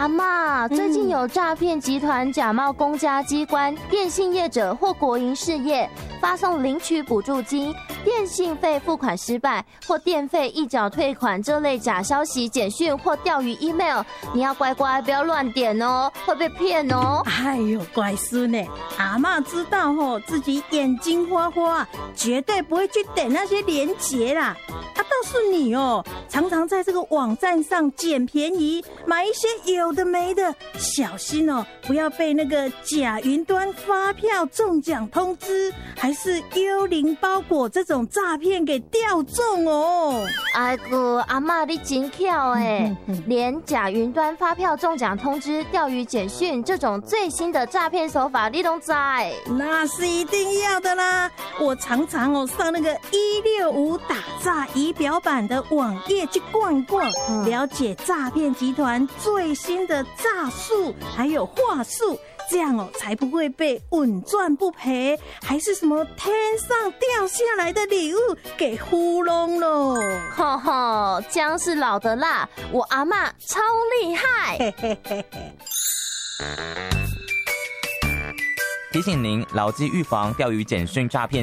阿嬷，最近有诈骗集团假冒公家机关、电信业者或国营事业，发送领取补助金、电信费付款失败或电费一缴退款这类假消息、简讯或钓鱼 email， 你要乖乖不要乱点哦，会被骗哦。 哎呦，乖孙呢，阿嬷知道自己眼睛花花，绝对不会去点那些连结啦。倒是你常常在这个网站上捡便宜，买一些有的没的，小心不要被那个假云端发票中奖通知，还是幽灵包裹这种诈骗给钓中哦。 哎哥，阿嬷你真巧哎，连假云端发票中奖通知、钓鱼简讯这种最新的诈骗手法你都知？ 那是一定要的啦！我常常上那个165打诈仪表板的网页去逛一逛，了解诈骗集团最新的诈术还有话术，这样才不会被稳赚不赔，还是什么天上掉下来的礼物给糊弄了。 吼吼，姜是老的辣，我阿嬷超厉害。 提醒您牢记预防钓鱼简讯诈骗。